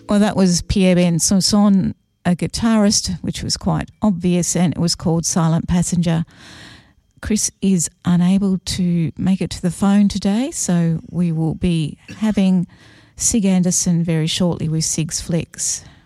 Well, that was Pierre Bensoussan, a guitarist, which was quite obvious, and it was called Silent Passenger. Chris is unable to make it to the phone today, so we will be having Sig Anderson very shortly with Sig's Flicks.